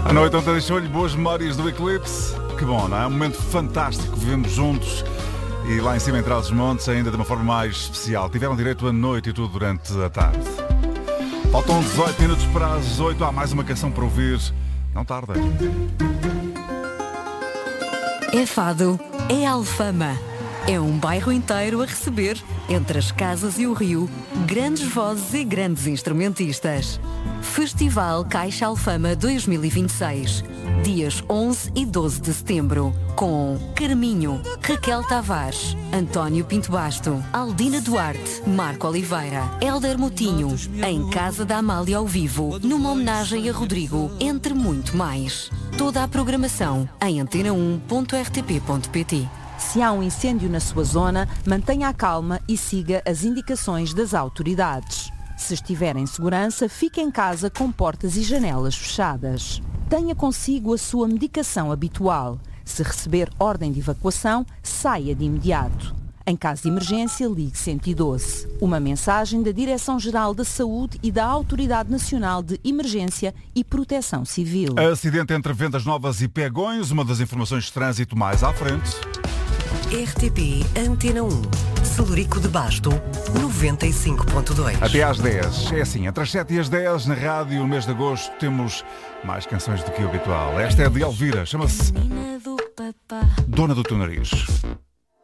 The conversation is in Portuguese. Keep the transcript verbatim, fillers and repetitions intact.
A noite ontem deixou-lhe boas memórias do eclipse. Que bom, não é? Um momento fantástico que vivemos juntos. E lá em cima, em Trás-os-Montes, ainda de uma forma mais especial. Tiveram direito a noite e tudo durante a tarde. Faltam dezoito minutos para as oito. Há mais uma canção para ouvir. Não tarda. É Fado, é Alfama. É um bairro inteiro a receber, entre as casas e o rio, grandes vozes e grandes instrumentistas. Festival Caixa Alfama dois mil e vinte e seis. Dias onze e doze de setembro. Com Carminho, Raquel Tavares, António Pinto Basto, Aldina Duarte, Marco Oliveira, Hélder Motinho, em Casa da Amália ao vivo, numa homenagem a Rodrigo, entre muito mais. Toda a programação em antena um ponto r t p ponto p t. Se há um incêndio na sua zona, mantenha a calma e siga as indicações das autoridades. Se estiver em segurança, fique em casa com portas e janelas fechadas. Tenha consigo a sua medicação habitual. Se receber ordem de evacuação, saia de imediato. Em caso de emergência, ligue cento e doze. Uma mensagem da Direção-Geral da Saúde e da Autoridade Nacional de Emergência e Proteção Civil. Acidente entre Vendas Novas e Pegões, uma das informações de trânsito mais à frente. R T P Antena um. Celurico de Basto, noventa e cinco ponto dois. Até às dez. É assim, entre as sete e as dez, na rádio, no mês de agosto, temos mais canções do que o habitual. Esta é de Elvira, chama-se Dona do Teu Nariz.